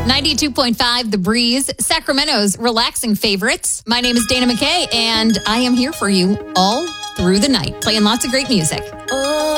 92.5 The Breeze, Sacramento's relaxing favorites. My name is Dana McKay, and I am here for you all through the night, playing lots of great music.